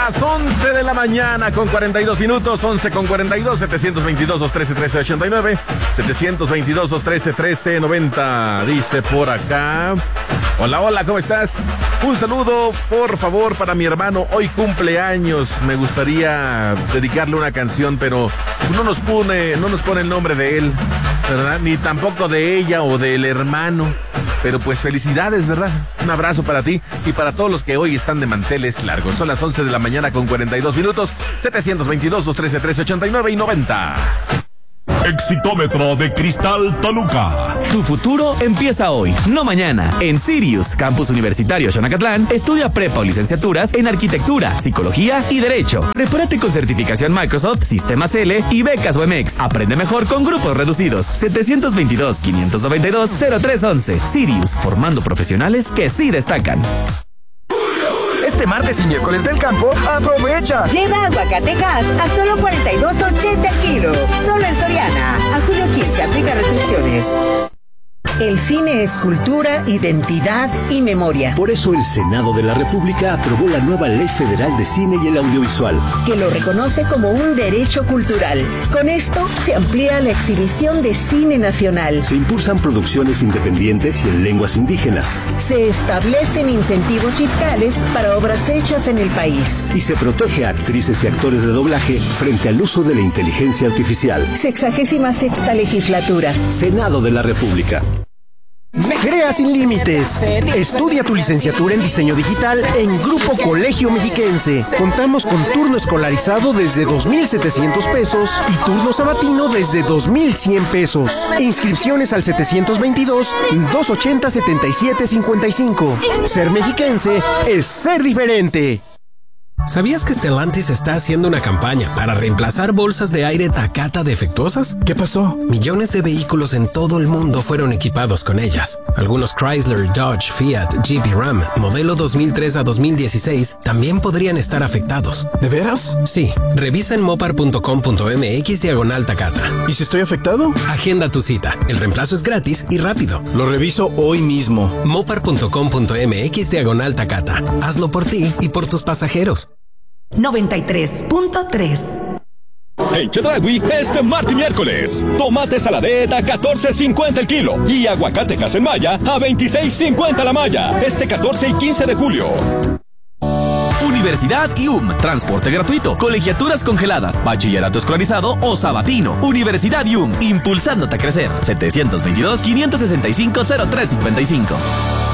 Las 11 de la mañana con 42 minutos, 11 con 42, 722-213-1389, 722-213-1390, dice por acá. Hola, hola, ¿cómo estás? Un saludo, por favor, para mi hermano, hoy cumpleaños. Me gustaría dedicarle una canción, pero no nos pone el nombre de él, ¿verdad? Ni tampoco de ella o del hermano. Pero pues felicidades, ¿verdad? Un abrazo para ti y para todos los que hoy están de manteles largos. Son las 11 de la mañana con 42 minutos, 722-213-1389 y 90. Exitómetro de Cristal Toluca. Tu futuro empieza hoy, no mañana. En Sirius, Campus Universitario Xonacatlán, estudia prepa o licenciaturas en Arquitectura, Psicología y Derecho. Prepárate con certificación Microsoft, Sistemas L y becas UMX. Aprende mejor con grupos reducidos. 722-592-0311. Sirius, formando profesionales que sí destacan. Este martes y miércoles del campo, aprovecha. Lleva aguacatejas a solo $42.80 el kilo. Solo en Soriana. A julio 15 aplica restricciones. El cine es cultura, identidad y memoria. Por eso el Senado de la República aprobó la nueva Ley Federal de Cine y el Audiovisual, que lo reconoce como un derecho cultural. Con esto se amplía la exhibición de cine nacional. Se impulsan producciones independientes y en lenguas indígenas. Se establecen incentivos fiscales para obras hechas en el país. Y se protege a actrices y actores de doblaje frente al uso de la inteligencia artificial. 66ª legislatura. Senado de la República. Crea sin límites. Estudia tu licenciatura en diseño digital en Grupo Colegio Mexiquense. Contamos con turno escolarizado desde 2,700 pesos y turno sabatino desde 2,100 pesos. Inscripciones al 722-280-7755. Ser mexiquense es ser diferente. ¿Sabías que Stellantis está haciendo una campaña para reemplazar bolsas de aire Takata defectuosas? ¿Qué pasó? Millones de vehículos en todo el mundo fueron equipados con ellas. Algunos Chrysler, Dodge, Fiat, Jeep y Ram, modelo 2003 a 2016, también podrían estar afectados. ¿De veras? Sí. Revisa en mopar.com.mx/Takata. ¿Y si estoy afectado? Agenda tu cita. El reemplazo es gratis y rápido. Lo reviso hoy mismo. mopar.com.mx/Takata. Hazlo por ti y por tus pasajeros. 93.3. En Chedraui, este martes y miércoles, tomate saladeta a $14.50 el kilo y aguacate Casenmaya a $26.50 la malla, este 14 y 15 de julio. Universidad IUM, transporte gratuito, colegiaturas congeladas, bachillerato escolarizado o sabatino. Universidad IUM, impulsándote a crecer. 722-565-0355.